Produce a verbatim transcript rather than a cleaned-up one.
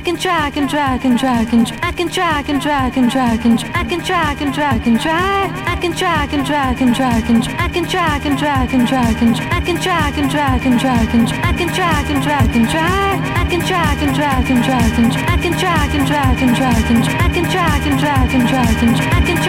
can drag and drag and drag and I can drag and drag and drag and I can drag and drag and drag. I can drag and drag and drag and I can drag and drag and drag and I can drag and drag and drag and I can drag and drag and drag. I can drag and drag and drag and I can drag and drag and drag and I can drag and drag and drag and I can